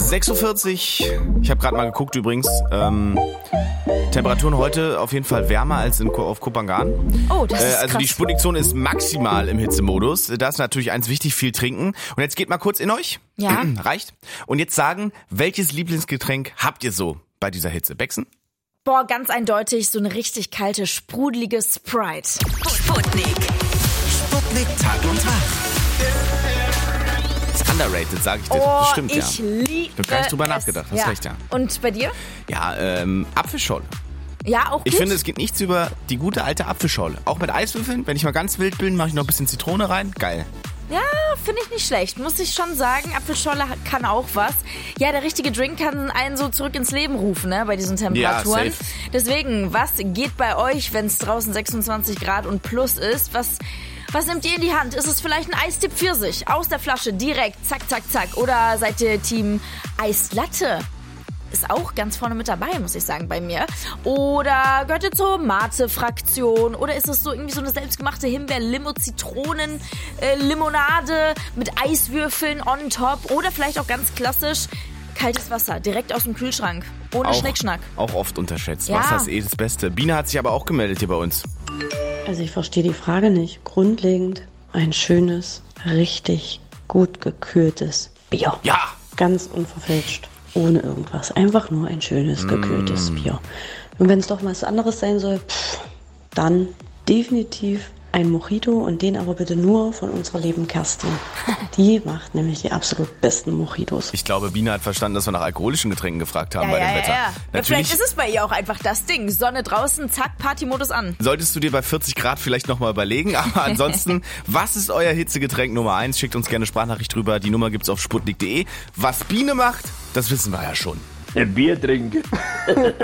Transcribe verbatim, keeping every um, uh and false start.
sechs Uhr vierzig. Ich habe gerade mal geguckt übrigens. Ähm, Temperaturen heute auf jeden Fall wärmer als in, auf Kopangan. Oh, das ist äh, Also krass. die Sputnik-Zone ist maximal im Hitzemodus. Da ist natürlich eins wichtig, viel trinken. Und jetzt geht mal kurz in euch. Ja. Reicht. Und jetzt sagen, welches Lieblingsgetränk habt ihr so bei dieser Hitze? Bexen? Boah, ganz eindeutig so eine richtig kalte, sprudelige Sprite. Sputnik. Sputnik Tag und Tag. Ist underrated, sage ich dir. Oh, Das stimmt, ja. ich liebe Ich hab gar nicht drüber es. nachgedacht, hast ja. recht, ja. Und bei dir? Ja, ähm, Apfelschorle. Ja, auch gut. Ich finde, es geht nichts über die gute alte Apfelschorle. Auch mit Eiswürfeln. Wenn ich mal ganz wild bin, mache ich noch ein bisschen Zitrone rein. Geil. Ja, finde ich nicht schlecht, muss ich schon sagen. Apfelschorle kann auch was. Ja, der richtige Drink kann einen so zurück ins Leben rufen, ne, bei diesen Temperaturen. Ja, safe. Deswegen, was geht bei euch, wenn es draußen sechsundzwanzig Grad und plus ist? Was, was nehmt ihr in die Hand? Ist es vielleicht ein Eistipp Pfirsich aus der Flasche direkt, zack, zack, zack? Oder seid ihr Team Eislatte? Ist auch ganz vorne mit dabei, muss ich sagen, bei mir. Oder gehört ihr zur Mate-Fraktion? Oder ist es so irgendwie so eine selbstgemachte Himbeer-Limo-Zitronen-Limonade mit Eiswürfeln on top? Oder vielleicht auch ganz klassisch kaltes Wasser, direkt aus dem Kühlschrank, ohne Auch, Schnickschnack. auch oft unterschätzt. Ja. Wasser ist eh das Beste. Biene hat sich aber auch gemeldet hier bei uns. Also ich verstehe die Frage nicht. Grundlegend ein schönes, richtig gut gekühltes Bier. Ja! Ganz unverfälscht. Ohne irgendwas. Einfach nur ein schönes, gekühltes Mm. Bier. Und wenn es doch mal was anderes sein soll, pff, dann definitiv ein Mojito und den aber bitte nur von unserer lieben Kerstin. Die macht nämlich die absolut besten Mojitos. Ich glaube, Biene hat verstanden, dass wir nach alkoholischen Getränken gefragt haben Ja, bei ja, dem ja, Wetter. ja. Ja, Natürlich vielleicht ist es bei ihr auch einfach das Ding. Sonne draußen, zack, Partymodus an. solltest du dir bei vierzig Grad vielleicht nochmal überlegen. Aber ansonsten, was ist euer Hitzegetränk Nummer eins? Schickt uns gerne Sprachnachricht drüber. Die Nummer gibt's auf sputnik punkt de. Was Biene macht, das wissen wir ja schon. Ein Bier trinken.